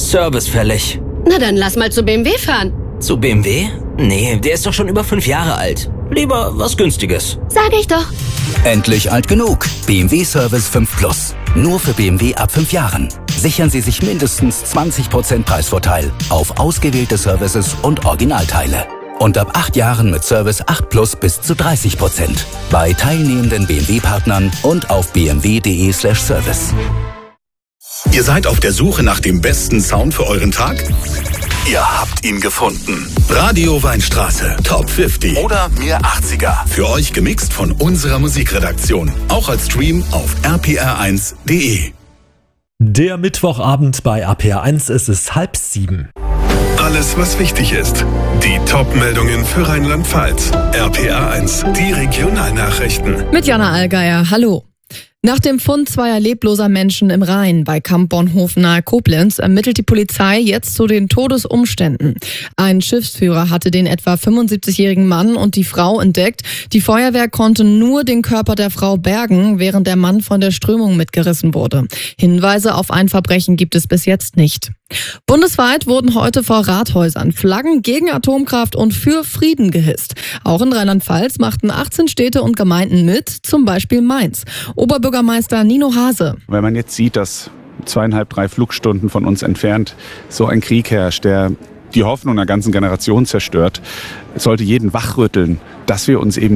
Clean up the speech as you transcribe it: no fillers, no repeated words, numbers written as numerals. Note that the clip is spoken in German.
Service fällig. Na dann lass mal zu BMW fahren. Zu BMW? Nee, der ist doch schon über 5 Jahre alt. Lieber was Günstiges. Sag ich doch. Endlich alt genug. BMW Service 5 Plus. Nur für BMW ab 5 Jahren. Sichern Sie sich mindestens 20% Preisvorteil auf ausgewählte Services und Originalteile. Und ab 8 Jahren mit Service 8 Plus bis zu 30%. Bei teilnehmenden BMW-Partnern und auf bmw.de/service. Ihr seid auf der Suche nach dem besten Sound für euren Tag? Ihr habt ihn gefunden. Radio Weinstraße, Top 50 oder Mir 80er. Für euch gemixt von unserer Musikredaktion. Auch als Stream auf rpr1.de. Der Mittwochabend bei APR1, es ist 6:30. Alles, was wichtig ist. Die Top-Meldungen für Rheinland-Pfalz. RPR1, die Regionalnachrichten. Mit Jana Allgeier, hallo. Nach dem Fund zweier lebloser Menschen im Rhein bei Kamp-Bornhofen nahe Koblenz ermittelt die Polizei jetzt zu den Todesumständen. Ein Schiffsführer hatte den etwa 75-jährigen Mann und die Frau entdeckt. Die Feuerwehr konnte nur den Körper der Frau bergen, während der Mann von der Strömung mitgerissen wurde. Hinweise auf ein Verbrechen gibt es bis jetzt nicht. Bundesweit wurden heute vor Rathäusern Flaggen gegen Atomkraft und für Frieden gehisst. Auch in Rheinland-Pfalz machten 18 Städte und Gemeinden mit, zum Beispiel Mainz. Oberbürgermeister Nino Hase. Wenn man jetzt sieht, dass 2,5, 3 Flugstunden von uns entfernt so ein Krieg herrscht, der die Hoffnung einer ganzen Generation zerstört, sollte jeden wachrütteln, dass wir uns eben